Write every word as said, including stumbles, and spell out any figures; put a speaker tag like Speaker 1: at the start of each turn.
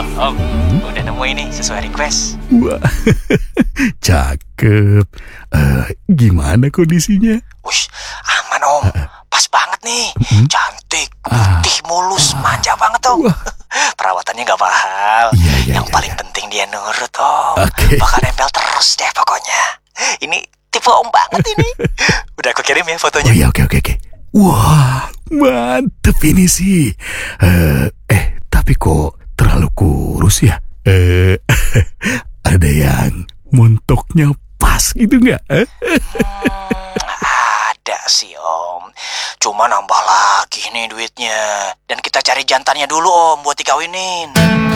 Speaker 1: Om, udah nemu ini sesuai request.
Speaker 2: Wah, cakep. Eh, gimana kondisinya?
Speaker 1: Wush, aman Om. Pas banget nih.
Speaker 2: Hmm?
Speaker 1: Cantik, putih, mulus, manja banget Om.
Speaker 2: Wah.
Speaker 1: Perawatannya gak mahal.
Speaker 2: Iya, iya,
Speaker 1: Yang
Speaker 2: iya,
Speaker 1: paling
Speaker 2: iya.
Speaker 1: penting dia nurut Om.
Speaker 2: Oke.
Speaker 1: Bakal nempel terus deh pokoknya. Ini tipe Om banget ini. Udah aku kirim ya
Speaker 2: Oh
Speaker 1: fotonya.
Speaker 2: iya, oke, oke, oke. Wah, mantep ini sih. Eh, eh, tapi kok terlalu kurus ya? Eh, ada yang montoknya pas gitu nggak? Eh?
Speaker 1: Hmm, ada sih Om. Cuma nambah lagi nih duitnya. Dan kita cari jantannya dulu Om buat dikawinin.